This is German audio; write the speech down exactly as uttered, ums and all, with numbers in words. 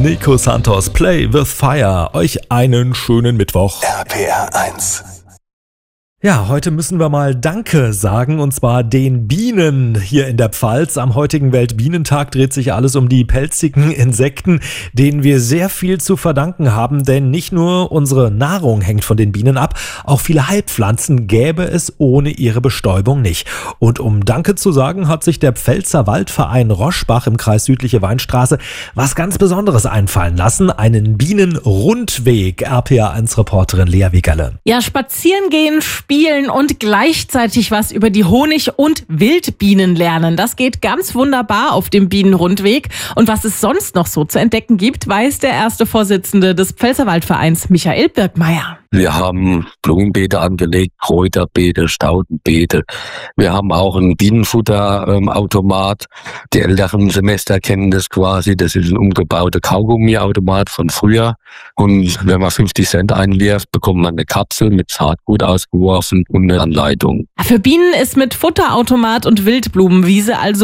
Nico Santos, Play with Fire. Euch einen schönen Mittwoch. R P R eins. Ja, heute müssen wir mal Danke sagen, und zwar den Bienen hier in der Pfalz. Am heutigen Weltbienentag dreht sich alles um die pelzigen Insekten, denen wir sehr viel zu verdanken haben, denn nicht nur unsere Nahrung hängt von den Bienen ab, auch viele Heilpflanzen gäbe es ohne ihre Bestäubung nicht. Und um Danke zu sagen, hat sich der Pfälzer Waldverein Roschbach im Kreis Südliche Weinstraße was ganz Besonderes einfallen lassen, einen Bienenrundweg. R P R eins Reporterin Lea Wigerle. Ja, spazieren gehen, spielen und gleichzeitig was über die Honig- und Wildbienen lernen. Das geht ganz wunderbar auf dem Bienenrundweg. Und was es sonst noch so zu entdecken gibt, weiß der erste Vorsitzende des Pfälzerwaldvereins, Michael Birkmeier. Wir haben Blumenbeete angelegt, Kräuterbeete, Staudenbeete. Wir haben auch einen Bienenfutterautomat. Die älteren Semester kennen das quasi. Das ist ein umgebauter Kaugummiautomat von früher. Und wenn man fünfzig Cent einwirft, bekommt man eine Kapsel mit Saatgut ausgeworfen und eine Anleitung. Für Bienen ist mit Futterautomat und Wildblumenwiese also